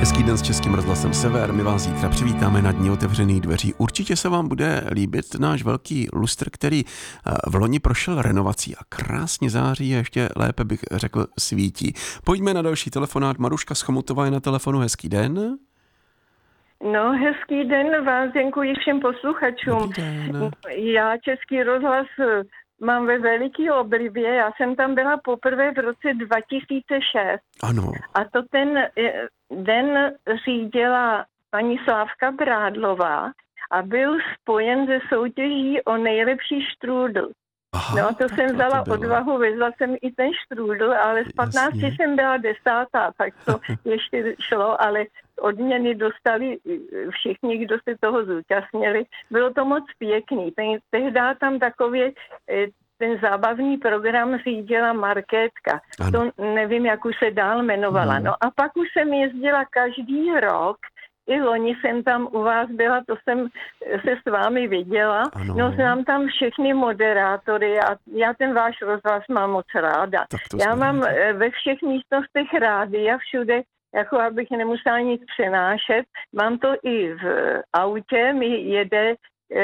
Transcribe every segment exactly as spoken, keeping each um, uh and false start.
Hezký den s Českým rozhlasem Sever. My vás zítra přivítáme na Dní otevřených dveří. Určitě se vám bude líbit náš velký lustr, který v loni prošel renovací a krásně září a ještě lépe bych řekl svítí. Pojďme na další telefonát. Maruška z Chomutová je na telefonu. Hezký den. No, hezký den, vás děkuji všem posluchačům. Já Český rozhlas mám ve veliký oblibě, já jsem tam byla poprvé v roce dva tisíce šest. Ano. A to ten den řídila paní Slávka Brádlová a byl spojen se soutěží o nejlepší štrůdl. Aha, no a to jsem vzala to odvahu, vezla jsem i ten štrůdl, ale z patnácti Jasně. jsem byla desátá, tak to ještě šlo, ale odměny dostali všichni, kdo se toho zúčastnili. Bylo to moc pěkný. Ten, tehdy tam takový ten zábavný program řídila Markétka. Ano. To nevím, jak už se dál jmenovala. No. no a pak už jsem jezdila každý rok. I loni jsem tam u vás byla, to jsem se s vámi viděla. Ano. No znám tam všechny moderátory a já ten váš rozhlas mám moc ráda. Já mám rádi. Ve všech místnostech rádi a všude, jako abych nemusela nic přenášet. Mám to i v autě, mi jede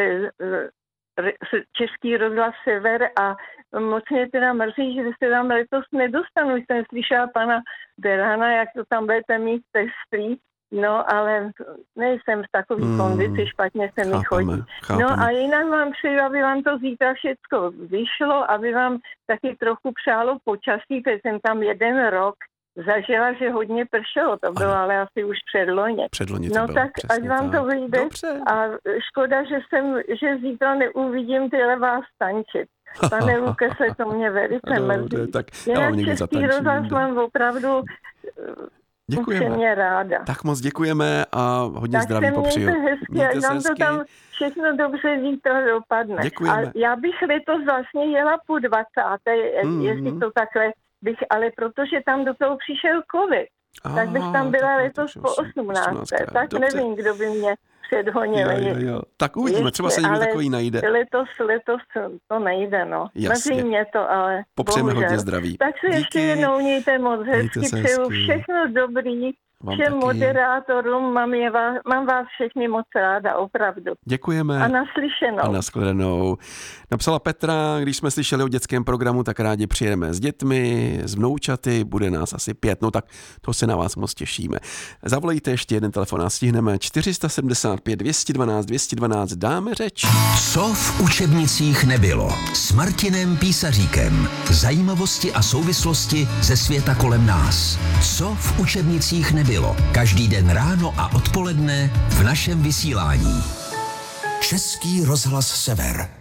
Český rozhlas Sever a moc mě teda mrzí, že se tam letos nedostanu. Jsem slyšela pana Berhana, jak to tam budete mít testrý. No, ale nejsem v takový hmm, kondici, špatně se mi chodí. Chápeme. No a jinak vám přeju, aby vám to zítra všecko vyšlo, aby vám taky trochu přálo počasí, protože jsem tam jeden rok zažila, že hodně pršelo, to bylo ano. ale asi už předloně. Předloně to no bylo, tak ať vám tak. to vyjde. Dobře. A škoda, že jsem, že zítra neuvidím tyhle vás tančit. Pane Lukese, to mě velice mrzí. Tak jinak Český rozhlas mám opravdu děkujeme. Ráda. Tak moc děkujeme a hodně tak zdraví popřeju. Tak se mějte hezky, ať vám to tam všechno dobře zítra dopadne. Děkujeme. A já bych letos vlastně jela po dvacáté Mm-hmm. jestli to takhle bych, ale protože tam do toho přišel covid, ah, tak bych tam byla letos po osmnácté Tak dobře. Nevím, kdo by mě předhonil. Jo, jo, jo. Tak uvidíme, ještě, třeba se někdo takový najde. Letos, letos to nejde, no. Mrzí mě to, ale popřejeme hodně zdraví. Tak se Díky. ještě jednou mějte moc hezky, přeju všechno dobrý. Vám všem taky. Moderátorům, mám, je vás, mám vás všechny moc ráda, opravdu. Děkujeme. A naslyšenou. A nashledanou. Napsala Petra, když jsme slyšeli o dětském programu, tak rádi přijedeme s dětmi, s vnoučaty, bude nás asi pět, no tak to se na vás moc těšíme. Zavolejte ještě jeden telefon a stihneme čtyři sedmdesát pět dvě jedna dva dvě jedna dva, dáme řeč. Co v učebnicích nebylo? S Martinem Písaříkem. Zajímavosti a souvislosti ze světa kolem nás. Co v učebnicích nebylo? Bylo. Každý den ráno a odpoledne v našem vysílání. Český rozhlas Sever.